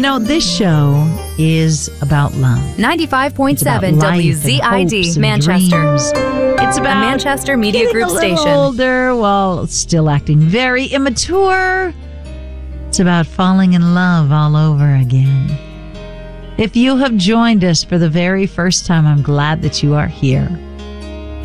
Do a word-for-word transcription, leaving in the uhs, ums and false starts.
know, this show is about love. ninety-five point seven It's about life W Z I D, and hopes and Manchester. dreams. It's about a Manchester Media getting Group a little station. older while still acting very immature. It's about falling in love all over again. If you have joined us for the very first time, I'm glad that you are here.